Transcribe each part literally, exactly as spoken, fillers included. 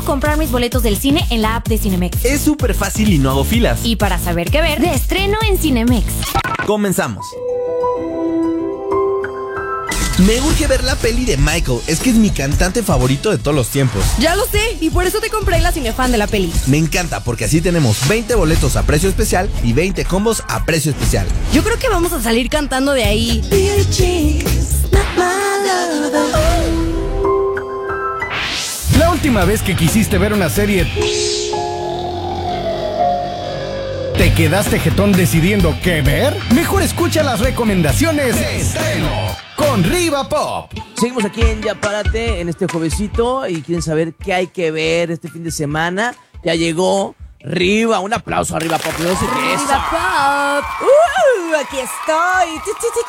comprar mis boletos del cine en la app de Cinemex. Es súper fácil y no hago filas. Y para saber qué ver, de estreno en Cinemex. Comenzamos. Me urge ver la peli de Michael, es que es mi cantante favorito de todos los tiempos. Ya lo sé, y por eso te compré la Cinefan de la peli. Me encanta, porque así tenemos veinte boletos a precio especial y veinte combos a precio especial. Yo creo que vamos a salir cantando de ahí. La última vez que quisiste ver una serie, ¿te quedaste jetón decidiendo qué ver? Mejor escucha las recomendaciones de estreno con Riva Pop. Seguimos aquí en Ya Párate en este juevesito y quieren saber qué hay que ver este fin de semana. Ya llegó Riva, un aplauso a Riva Pop. No sé qué es. Riva Pop. Uh, aquí estoy.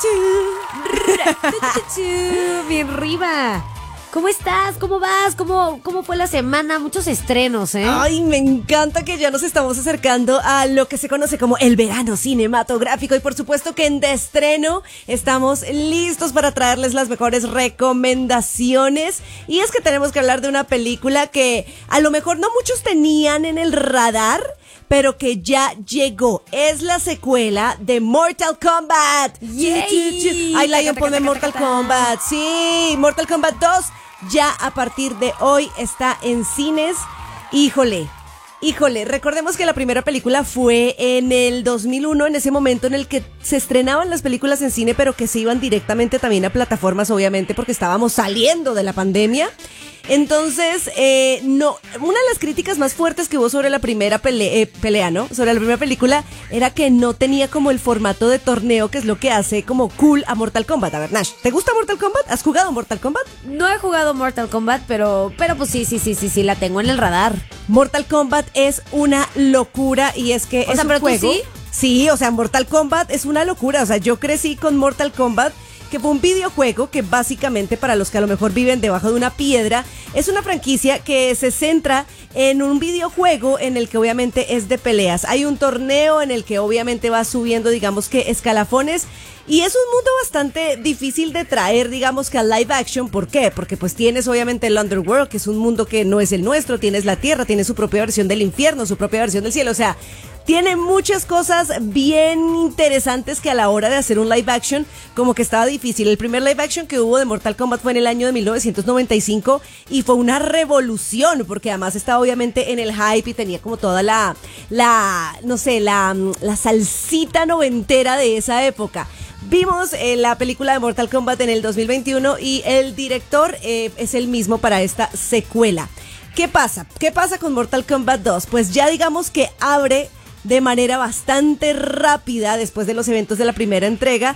Tu, tu, tu, tu. Tu, tu, tu. Bien, Riva. ¿Cómo estás? ¿Cómo vas? ¿Cómo, cómo fue la semana? Muchos estrenos, ¿eh? Ay, me encanta que ya nos estamos acercando a lo que se conoce como el verano cinematográfico. Y por supuesto que en De Estreno estamos listos para traerles las mejores recomendaciones. Y es que tenemos que hablar de una película que a lo mejor no muchos tenían en el radar, pero que ya llegó. Es la secuela de Mortal Kombat. ¡Yay! Ay, Lion, ponme Mortal Kombat. Sí, Mortal Kombat dos ya a partir de hoy está en cines. Híjole, híjole, recordemos que la primera película fue en el dos mil uno, en ese momento en el que se estrenaban las películas en cine, pero que se iban directamente también a plataformas, obviamente, porque estábamos saliendo de la pandemia. Entonces, eh, no, una de las críticas más fuertes que hubo sobre la primera pele- eh, pelea, ¿no? Sobre la primera película, era que no tenía como el formato de torneo, que es lo que hace como cool a Mortal Kombat. A ver, Nash, ¿te gusta Mortal Kombat? ¿Has jugado Mortal Kombat? No he jugado Mortal Kombat, pero, pero pues sí, sí, sí, sí, sí, la tengo en el radar. Mortal Kombat es una locura y es que O es sea, un pero tú juego. sí. Sí, o sea, Mortal Kombat es una locura. O sea, yo crecí con Mortal Kombat, que fue un videojuego que básicamente, para los que a lo mejor viven debajo de una piedra, es una franquicia que se centra en un videojuego en el que obviamente es de peleas. Hay un torneo en el que obviamente va subiendo, digamos que escalafones, y es un mundo bastante difícil de traer, digamos que a live action. ¿Por qué? Porque pues tienes obviamente el Underworld, que es un mundo que no es el nuestro, tienes la tierra, tienes su propia versión del infierno, su propia versión del cielo, o sea, tiene muchas cosas bien interesantes que a la hora de hacer un live action como que estaba difícil. El primer live action que hubo de Mortal Kombat fue en el año de mil novecientos noventa y cinco y fue una revolución porque además estaba obviamente en el hype y tenía como toda la, la no sé, la, la salsita noventera de esa época. Vimos eh, la película de Mortal Kombat en el dos mil veintiuno y el director eh, es el mismo para esta secuela. ¿Qué pasa? ¿Qué pasa con Mortal Kombat dos? Pues ya digamos que abre de manera bastante rápida después de los eventos de la primera entrega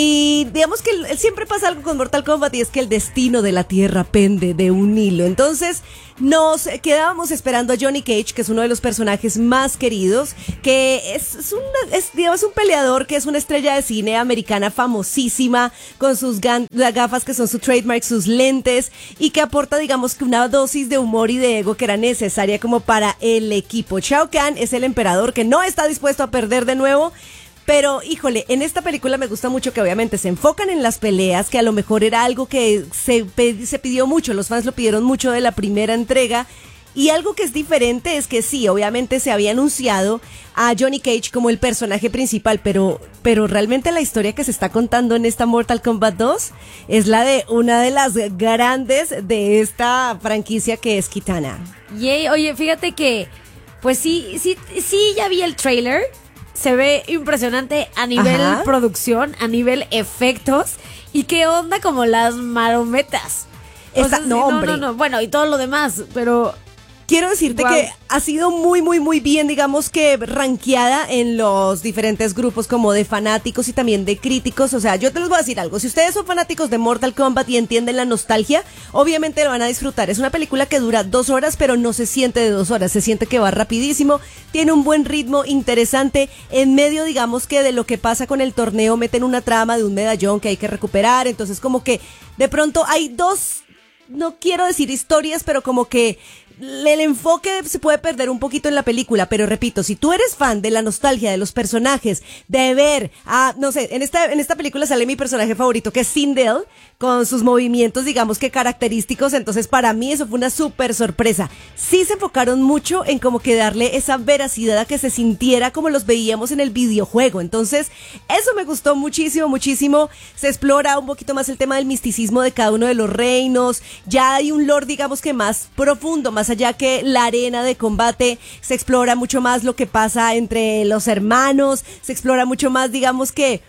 y digamos que siempre pasa algo con Mortal Kombat y es que el destino de la Tierra pende de un hilo. Entonces nos quedábamos esperando a Johnny Cage, que es uno de los personajes más queridos, que es, es, un, es, digamos, un peleador que es una estrella de cine americana famosísima, con sus gan- gafas que son su trademark, sus lentes, y que aporta, digamos, que una dosis de humor y de ego que era necesaria como para el equipo. Shao Kahn es el emperador que no está dispuesto a perder de nuevo. Pero, híjole, en esta película me gusta mucho que obviamente se enfocan en las peleas, que a lo mejor era algo que se, pe- se pidió mucho, los fans lo pidieron mucho de la primera entrega. Y algo que es diferente es que sí, obviamente se había anunciado a Johnny Cage como el personaje principal, pero, pero realmente la historia que se está contando en esta Mortal Kombat dos es la de una de las grandes de esta franquicia, que es Kitana. Yay, oye, fíjate que, pues sí, sí, sí, ya vi el tráiler. Se ve impresionante a nivel Ajá. producción, a nivel efectos. ¿Y qué onda como las marometas? O Esta- sea, no, sí, hombre. no, no, bueno, y todo lo demás, pero Quiero decirte Wow. que ha sido muy, muy, muy bien, digamos que rankeada en los diferentes grupos como de fanáticos y también de críticos. O sea, yo te les voy a decir algo. Si ustedes son fanáticos de Mortal Kombat y entienden la nostalgia, obviamente lo van a disfrutar. Es una película que dura dos horas, pero no se siente de dos horas. Se siente que va rapidísimo. Tiene un buen ritmo, interesante. En medio, digamos que de lo que pasa con el torneo, meten una trama de un medallón que hay que recuperar. Entonces, como que de pronto hay dos no quiero decir historias, pero como que el enfoque se puede perder un poquito en la película, pero repito, si tú eres fan de la nostalgia de los personajes, de ver a, no sé, en esta, en esta película sale mi personaje favorito, que es Sindel, con sus movimientos, digamos que característicos, entonces para mí eso fue una súper sorpresa. Sí se enfocaron mucho en como que darle esa veracidad a que se sintiera como los veíamos en el videojuego, entonces eso me gustó muchísimo, muchísimo. Se explora un poquito más el tema del misticismo de cada uno de los reinos, ya hay un lore, digamos que más profundo, más allá que la arena de combate, se explora mucho más lo que pasa entre los hermanos, se explora mucho más, digamos que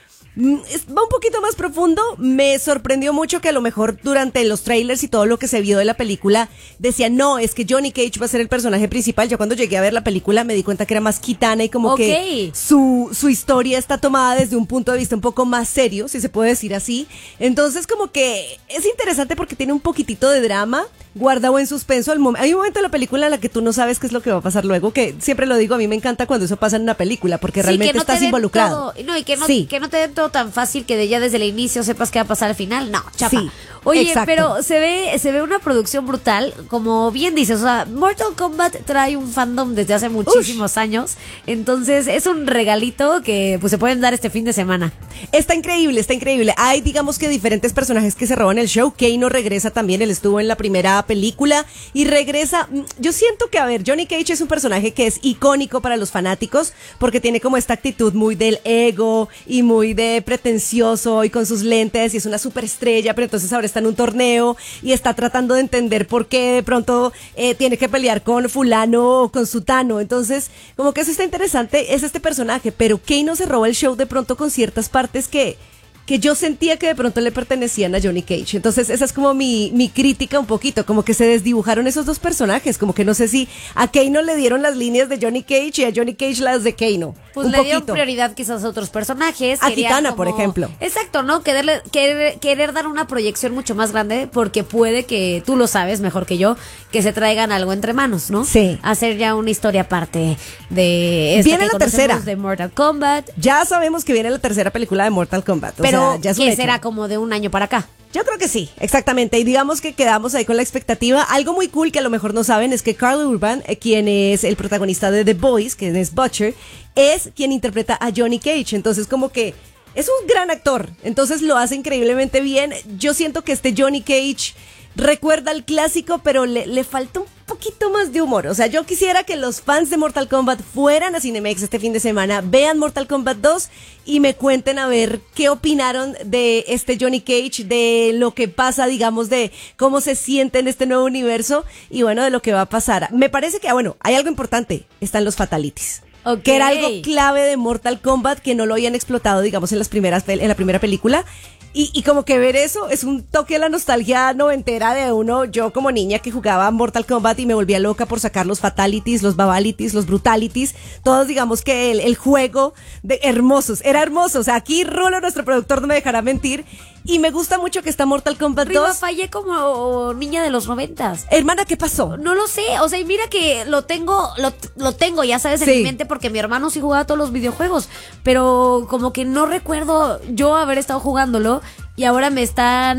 va un poquito más profundo. Me sorprendió mucho que a lo mejor durante los trailers y todo lo que se vio de la película decían, no, es que Johnny Cage va a ser el personaje principal. Yo cuando llegué a ver la película me di cuenta que era más Kitana y como okay. que su, su historia está tomada desde un punto de vista un poco más serio, si se puede decir así. Entonces como que es interesante porque tiene un poquitito de drama guardado en suspenso. Al hay un momento en la película en la que tú no sabes qué es lo que va a pasar luego, que siempre lo digo, a mí me encanta cuando eso pasa en una película porque sí, realmente no estás involucrado. Todo, no, y que no, sí. que no te den todo tan fácil que de ya desde el inicio sepas qué va a pasar al final. No, chapa. Sí, Oye, exacto. pero se ve se ve una producción brutal, como bien dices, o sea, Mortal Kombat trae un fandom desde hace muchísimos Ush. años, entonces es un regalito que pues se pueden dar este fin de semana. Está increíble, está increíble. Hay, digamos que diferentes personajes que se roban el show. Kano regresa también, él estuvo en la primera película y regresa. Yo siento que, a ver, Johnny Cage es un personaje que es icónico para los fanáticos porque tiene como esta actitud muy del ego y muy de pretencioso y con sus lentes y es una superestrella, pero entonces ahora está en un torneo y está tratando de entender por qué de pronto eh, tiene que pelear con fulano o con sutano. Entonces, como que eso está interesante, es este personaje, pero Kano se roba el show de pronto con ciertas partes que que yo sentía que de pronto le pertenecían a Johnny Cage. Entonces esa es como mi, mi crítica un poquito, como que se desdibujaron esos dos personajes, como que no sé si a Kano le dieron las líneas de Johnny Cage y a Johnny Cage las de Kano. Pues un le poquito. dieron prioridad quizás a otros personajes. A Kitana, como... por ejemplo. Exacto, ¿no? Quererle, querer, querer dar una proyección mucho más grande porque puede que, tú lo sabes mejor que yo, que se traigan algo entre manos, ¿no? Sí. Hacer ya una historia aparte de esta viene que la tercera de Mortal Kombat. Ya sabemos que viene la tercera película de Mortal Kombat. Pero o sea, ya es que un hecho. será como de un año para acá. Yo creo que sí, exactamente. Y digamos que quedamos ahí con la expectativa. Algo muy cool que a lo mejor no saben es que Karl Urban, eh, quien es el protagonista de The Boys, quien es Butcher, es quien interpreta a Johnny Cage. Entonces como que es un gran actor. Entonces lo hace increíblemente bien. Yo siento que este Johnny Cage recuerda al clásico, pero le, le falta un poquito más de humor. O sea, yo quisiera que los fans de Mortal Kombat fueran a Cinemex este fin de semana, vean Mortal Kombat dos y me cuenten a ver qué opinaron de este Johnny Cage, de lo que pasa, digamos, de cómo se siente en este nuevo universo y bueno, de lo que va a pasar. Me parece que, ah, bueno, hay algo importante, están los fatalities. Okay. Que era algo clave de Mortal Kombat que no lo habían explotado, digamos, en las primeras en la primera película. Y, y como que ver eso es un toque a la nostalgia noventera de uno. Yo como niña que jugaba Mortal Kombat y me volvía loca por sacar los fatalities, los babalities, los brutalities, todos digamos que el, el juego de hermosos, era hermoso. O sea, aquí Rulo, nuestro productor, no me dejará mentir. Y me gusta mucho que está Mortal Kombat Riva, dos. fallé como niña de los noventas. Hermana, ¿qué pasó? No lo sé, o sea, y mira que lo tengo, lo, lo tengo, ya sabes, en Sí. mi mente porque mi hermano sí jugaba todos los videojuegos, pero como que no recuerdo yo haber estado jugándolo y ahora me están